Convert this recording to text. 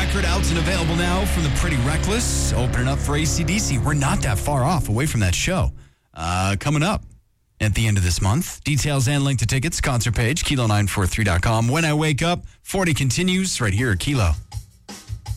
record out and available now from the Pretty Reckless. Opening up for AC/DC. We're not that far off away from that show. Coming up at the end of this month. Details and link to tickets, concert page, Kilo943.com. When I Wake Up, 40 continues right here at Kilo.